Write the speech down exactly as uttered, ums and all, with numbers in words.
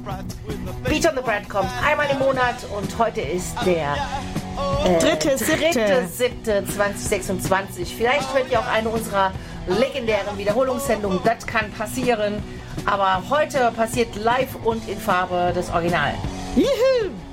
Beat on the Bread kommt einmal im Monat und heute ist der äh, dritte, siebte. siebte zweitausendsechsundzwanzig. Vielleicht hört ihr auch eine unserer legendären Wiederholungssendungen. Das kann passieren. Aber heute passiert live und in Farbe das Original. Juhu!